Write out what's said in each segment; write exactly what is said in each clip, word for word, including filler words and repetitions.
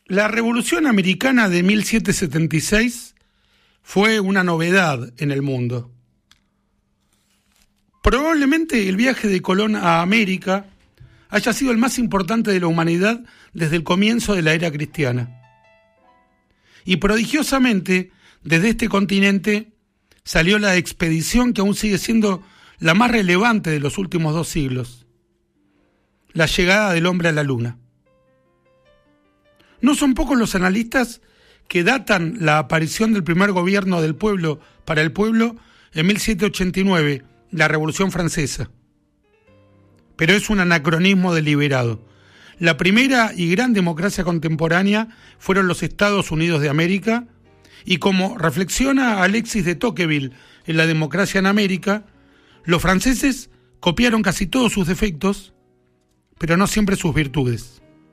La Revolución Americana de mil setecientos setenta y seis fue una novedad en el mundo. Probablemente el viaje de Colón a América haya sido el más importante de la humanidad desde el comienzo de la era cristiana. Y prodigiosamente, desde este continente salió la expedición que aún sigue siendo la más relevante de los últimos dos siglos: la llegada del hombre a la Luna. No son pocos los analistas que datan la aparición del primer gobierno del pueblo para el pueblo en mil setecientos ochenta y nueve, la Revolución Francesa. Pero es un anacronismo deliberado. La primera y gran democracia contemporánea fueron los Estados Unidos de América, y como reflexiona Alexis de Tocqueville en La democracia en América, los franceses copiaron casi todos sus defectos, pero no siempre sus virtudes.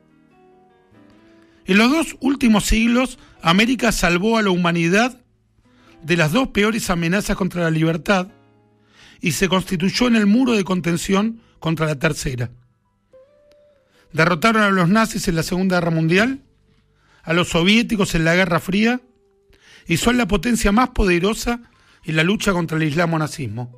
En los dos últimos siglos, América salvó a la humanidad de las dos peores amenazas contra la libertad y se constituyó en el muro de contención contra la tercera. Derrotaron a los nazis en la Segunda Guerra Mundial, a los soviéticos en la Guerra Fría, y son la potencia más poderosa en la lucha contra el islamo-nazismo.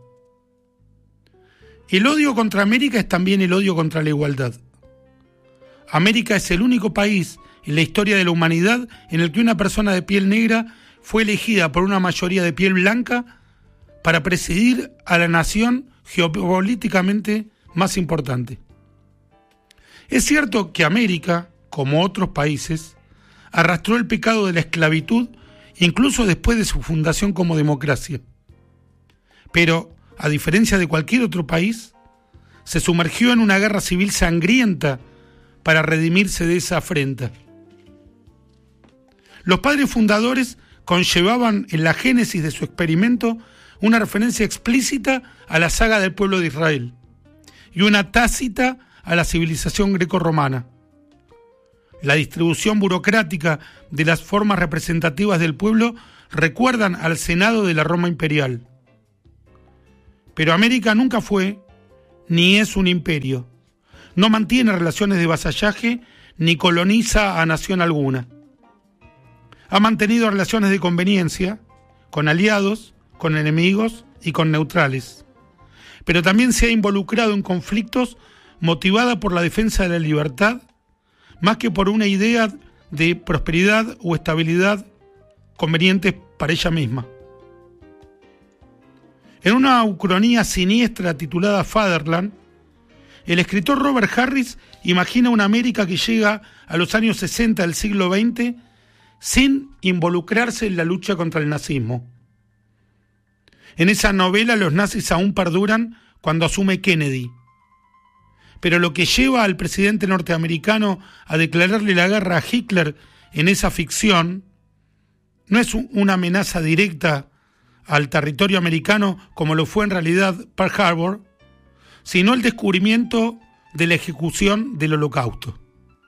El odio contra América es también el odio contra la igualdad. América es el único país en la historia de la humanidad en el que una persona de piel negra fue elegida por una mayoría de piel blanca para presidir a la nación geopolíticamente más importante. Es cierto que América, como otros países, arrastró el pecado de la esclavitud incluso después de su fundación como democracia. Pero, a diferencia de cualquier otro país, se sumergió en una guerra civil sangrienta para redimirse de esa afrenta. Los padres fundadores conllevaban en la génesis de su experimento una referencia explícita a la saga del pueblo de Israel y una tácita a la civilización grecorromana. La distribución burocrática de las formas representativas del pueblo recuerdan al Senado de la Roma imperial. Pero América nunca fue ni es un imperio. No mantiene relaciones de vasallaje ni coloniza a nación alguna. Ha mantenido relaciones de conveniencia con aliados, con enemigos y con neutrales. Pero también se ha involucrado en conflictos motivada por la defensa de la libertad, más que por una idea de prosperidad o estabilidad convenientes para ella misma. En una ucronía siniestra titulada Fatherland, el escritor Robert Harris imagina una América que llega a los años sesenta del siglo veinte sin involucrarse en la lucha contra el nazismo. En esa novela los nazis aún perduran cuando asume Kennedy. Pero lo que lleva al presidente norteamericano a declararle la guerra a Hitler en esa ficción no es una amenaza directa al territorio americano como lo fue en realidad Pearl Harbor, sino el descubrimiento de la ejecución del Holocausto.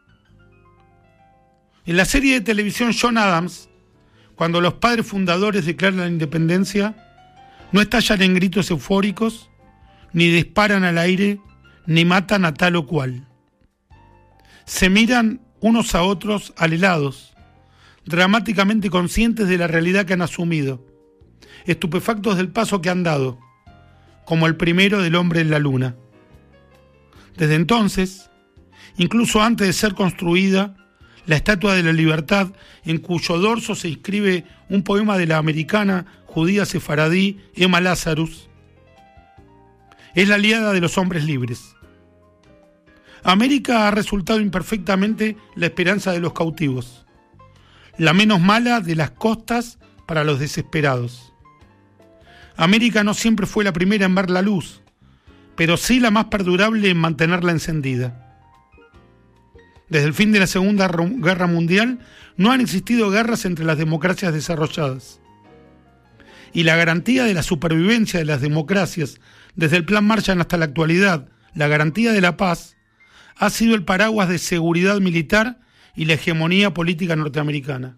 En la serie de televisión John Adams, cuando los padres fundadores declaran la independencia, no estallan en gritos eufóricos, ni disparan al aire, ni matan a tal o cual. Se miran unos a otros alelados, dramáticamente conscientes de la realidad que han asumido, estupefactos del paso que han dado, como el primero del hombre en la luna. Desde entonces, incluso antes de ser construida, la Estatua de la Libertad, en cuyo dorso se inscribe un poema de la americana judía sefaradí Emma Lazarus, es la aliada de los hombres libres. América ha resultado imperfectamente la esperanza de los cautivos, la menos mala de las costas para los desesperados. América no siempre fue la primera en ver la luz, pero sí la más perdurable en mantenerla encendida. Desde el fin de la Segunda Guerra Mundial no han existido guerras entre las democracias desarrolladas. Y la garantía de la supervivencia de las democracias, desde el Plan Marshall hasta la actualidad, la garantía de la paz, ha sido el paraguas de seguridad militar y la hegemonía política norteamericana.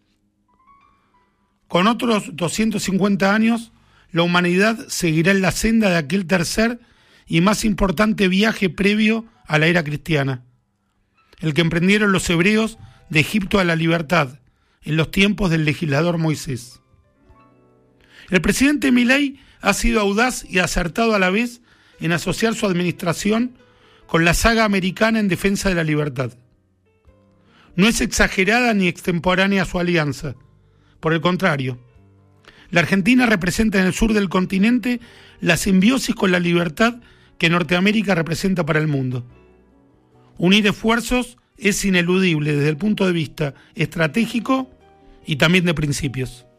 Con otros doscientos cincuenta años, la humanidad seguirá en la senda de aquel tercer y más importante viaje previo a la era cristiana, el que emprendieron los hebreos de Egipto a la libertad en los tiempos del legislador Moisés. El presidente Milei ha sido audaz y acertado a la vez en asociar su administración con la saga americana en defensa de la libertad. No es exagerada ni extemporánea su alianza. Por el contrario, la Argentina representa en el sur del continente la simbiosis con la libertad que Norteamérica representa para el mundo. Unir esfuerzos es ineludible desde el punto de vista estratégico y también de principios.